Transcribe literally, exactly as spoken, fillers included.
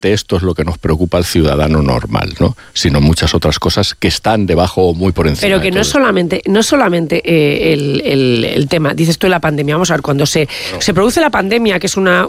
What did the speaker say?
esto es lo que nos preocupa al ciudadano normal, ¿no? Sino muchas otras cosas que están debajo o muy por encima. Pero que no solamente, no solamente eh, el, el, el tema, dices tú, la pandemia. Vamos a ver, cuando se, no. se produce la pandemia, que es una,